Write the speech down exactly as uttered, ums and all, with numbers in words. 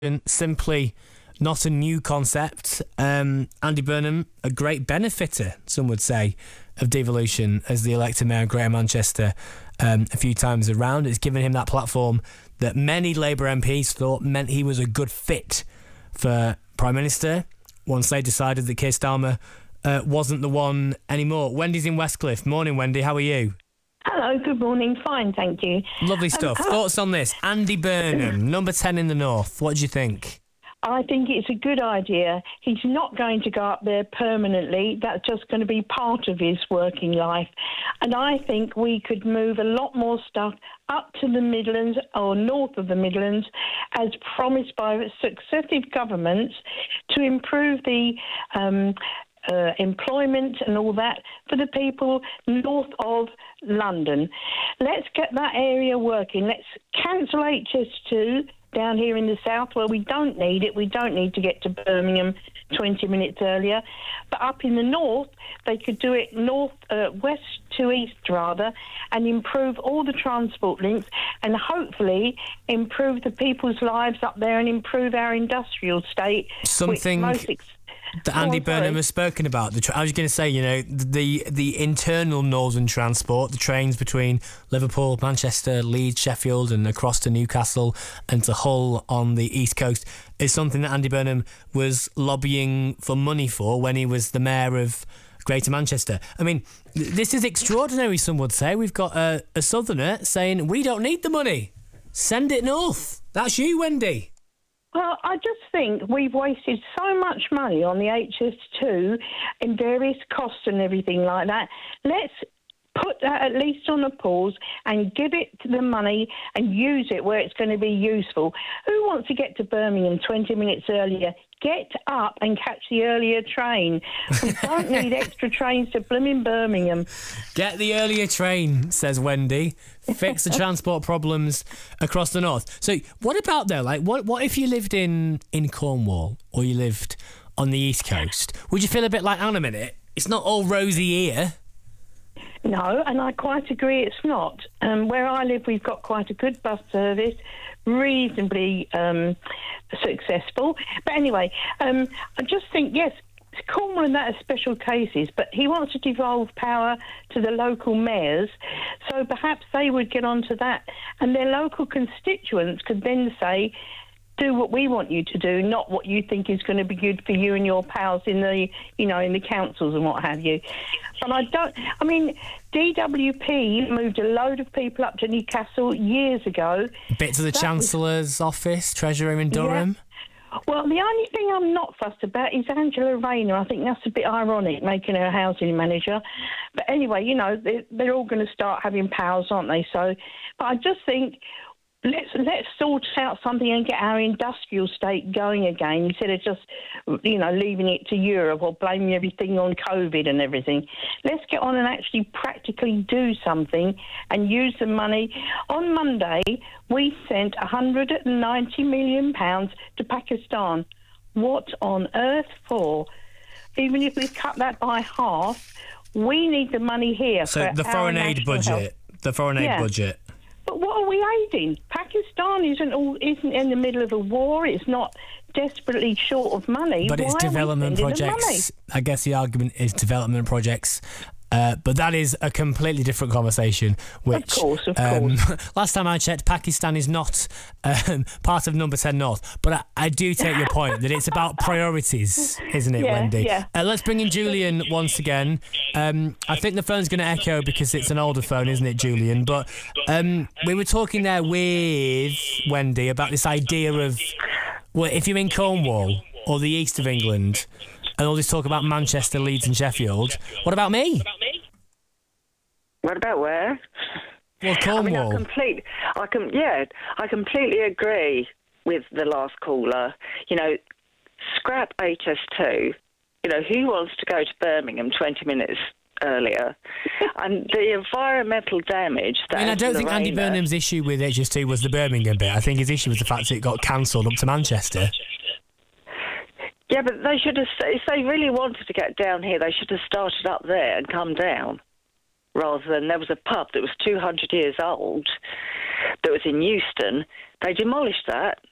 Simply not a new concept. Um, Andy Burnham, a great benefiter, some would say, of devolution as the elected mayor of Greater Manchester um, a few times around. It's given him that platform that many Labour M Ps thought meant he was a good fit for Prime Minister once they decided that Keir Starmer uh, wasn't the one anymore. Wendy's in Westcliff. Morning, Wendy. How are you? Hello, good morning. Fine, thank you. Lovely stuff. Um, Thoughts on this? Andy Burnham, number ten in the North. What do you think? I think it's a good idea. He's not going to go up there permanently. That's just going to be part of his working life. And I think we could move a lot more stuff up to the Midlands or north of the Midlands, as promised by successive governments, to improve the um, uh, employment and all that for the people north of London. Let's get that area working. Let's cancel H S two down here in the south where we don't need it. We don't need to get to Birmingham twenty minutes earlier. But up in the north, they could do it north, uh, west to east rather, and improve all the transport links and hopefully improve the people's lives up there and improve our industrial state. Something most ex- that Andy oh, Burnham has spoken about. The tra- I was going to say, you know, the the internal northern transport, the trains between Liverpool, Manchester, Leeds, Sheffield and across to Newcastle and to Hull on the East Coast is something that Andy Burnham was lobbying for money for when he was the mayor of Greater Manchester. I mean, th- this is extraordinary, some would say. We've got a, a southerner saying, we don't need the money. Send it north. That's you, Wendy. Well, I just think we've wasted so much money on the H S two and various costs and everything like that. Let's put that at least on a pause and give it the money and use it where it's going to be useful. Who wants to get to Birmingham twenty minutes earlier? Get up and catch the earlier train. We don't need extra trains to blooming Birmingham. Get the earlier train, says Wendy. Fix the transport problems across the north. So what about though? Like, what what if you lived in, in Cornwall or you lived on the East Coast? Would you feel a bit like, hang on a minute, it's not all rosy here? No, and I quite agree it's not. Um, where I live, we've got quite a good bus service, reasonably um, successful. But anyway, um, I just think, yes, Cornwall and that are special cases, but he wants to devolve power to the local mayors, so perhaps they would get onto that, and their local constituents could then say, do what we want you to do, not what you think is going to be good for you and your pals in the, you know, in the councils and what have you. But I don't, I mean, D W P moved a load of people up to Newcastle years ago. Bit to the that Chancellor's was, office, Treasurer in Durham. Yeah. Well, the only thing I'm not fussed about is Angela Rayner. I think that's a bit ironic, making her housing manager. But anyway, you know, they're, they're all going to start having powers, aren't they? So, but I just think, Let's let's sort out something and get our industrial state going again instead of just, you know, leaving it to Europe or blaming everything on COVID and everything. Let's get on and actually practically do something and use the money. On Monday, we sent one hundred ninety million pounds to Pakistan. What on earth for? Even if we cut that by half, we need the money here. So for the foreign aid budget, health. the foreign aid yeah. budget. But what are we aiding? Pakistan isn't all, isn't in the middle of a war. It's not desperately short of money. But Why it's development projects. I guess the argument is development projects. Uh, but that is a completely different conversation. Which, of course, of um, course. Last time I checked, Pakistan is not um, part of Number ten North. But I, I do take your point that it's about priorities, isn't it, yeah, Wendy? Yeah. Uh, let's bring in Julian once again. Um, I think the phone's going to echo because it's an older phone, isn't it, Julian? But um, we were talking there with Wendy about this idea of, well, if you're in Cornwall or the east of England, and all this talk about Manchester, Leeds and Sheffield, what about me? What about where? Well, Cornwall. I mean, I complete, I can, yeah, I completely agree with the last caller. You know, scrap H S two. You know, who wants to go to Birmingham twenty minutes earlier? And the environmental damage that I mean, I don't think Lorraine, Andy Burnham's issue with H S two was the Birmingham bit. I think his issue was the fact that it got cancelled up to Manchester. Yeah, but they should have, if they really wanted to get down here, they should have started up there and come down, rather than there was a pub that was two hundred years old that was in Euston. They demolished that